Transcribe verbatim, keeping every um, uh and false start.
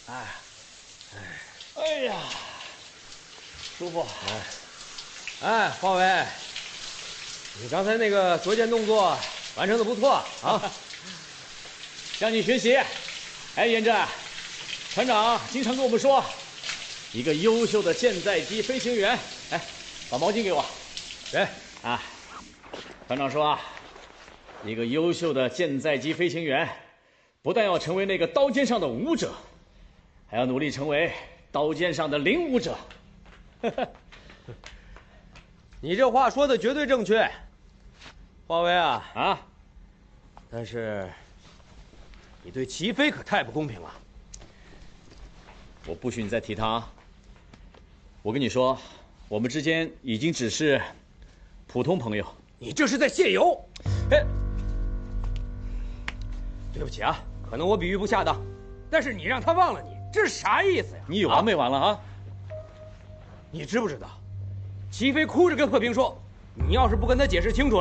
哎，哎，哎呀，舒服。 哎，哎，华为，你刚才那个左肩动作完成的不错啊， 向你学习。哎，严震，船长经常跟我们说，一个优秀的舰载机飞行员，哎，把毛巾给我。 对， 啊，船长说啊，一个优秀的舰载机飞行员，不但要成为那个刀尖上的武者，还要努力成为刀尖上的领舞者。 你这话说的绝对正确，华为啊啊！ 但是你对齐飞可太不公平了。 我不许你再提他啊！我跟你说，我们之间已经只是普通朋友。 你这是在泄油！哎，对不起啊，可能我比喻不恰当，但是你让他忘了你，这是啥意思呀？ 你有完没完了啊？ 你知不知道，齐飞哭着跟贺平说，你要是不跟他解释清楚。